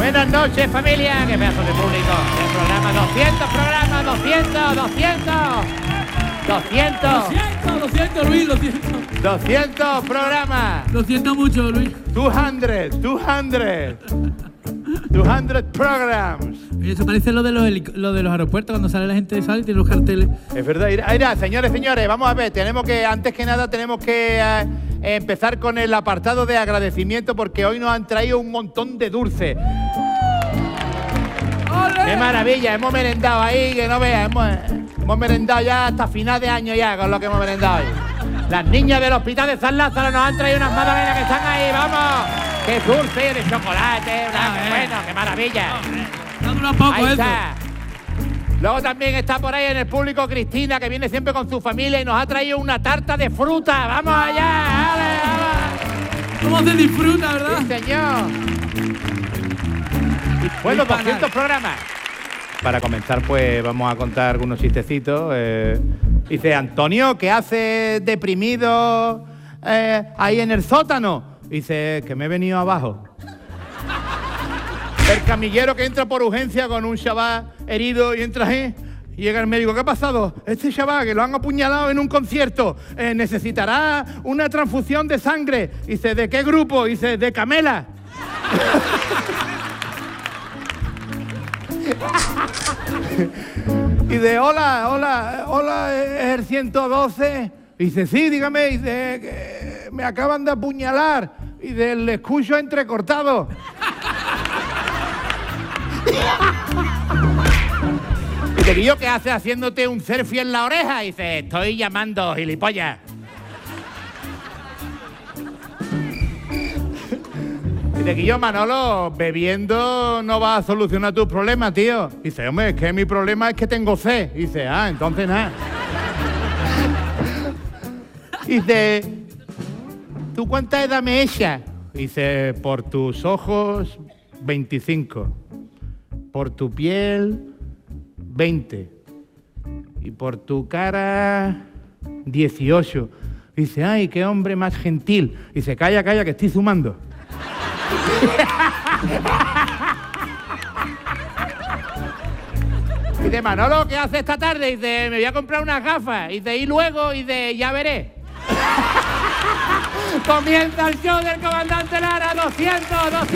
Buenas noches, familia. Qué pedazo de público. El programa 200 programas, 200, Luis, 200. 200 programas. Lo siento mucho, Luis. 200 programs. Eso parece lo de los aeropuertos cuando sale la gente, sale y tiene los carteles. Es verdad. Mira, señores, vamos a ver. Antes que nada, tenemos que empezar con el apartado de agradecimiento porque hoy nos han traído un montón de dulces. ¡Olé! ¡Qué maravilla! Hemos merendado ahí, que no veas. Hemos merendado ya hasta final de año ya con lo que hemos merendado hoy. Las niñas del hospital de San Lázaro nos han traído unas magdalenas que están ahí, vamos. ¡Qué dulce de chocolate! Bueno, qué maravilla. Dame un poco Ahí eso. está. Luego también está por ahí en el público Cristina, que viene siempre con su familia y nos ha traído una tarta de fruta. ¡Vamos allá! ¡Ale, vamos! ¿Cómo se disfruta, verdad? ¡Sí, señor! Bueno, 200 programas. Para comenzar, pues vamos a contar algunos chistecitos. Dice, Antonio, ¿qué haces deprimido ahí en el sótano? Dice, que me he venido abajo. El camillero que entra por urgencia con un chaval herido y entra ahí. Y llega el médico, ¿qué ha pasado? Este chaval que lo han apuñalado en un concierto necesitará una transfusión de sangre. Dice, ¿de qué grupo? Dice, de Camela. Y de hola, es el 112. Dice, sí, dígame. Dice, que me acaban de apuñalar. Y le escucho entrecortado. Y te yo, ¿qué haces haciéndote un selfie en la oreja? Y dice, estoy llamando, gilipollas. Y te yo, Manolo, bebiendo no va a solucionar tus problemas, tío. Y dice, hombre, es que mi problema es que tengo sed. Y dice, entonces nada. Y dice, ¿tú cuánta edad me echas? Y dice, por tus ojos, 25. Por tu piel, 20. Y por tu cara, 18. Dice, ay, qué hombre más gentil. Dice, calla, que estoy sumando. Y dice, Manolo, ¿qué hace esta tarde? Y dice, me voy a comprar unas gafas. Y dice, y luego, y dice, ya veré. Comienza el show del comandante Lara, 200.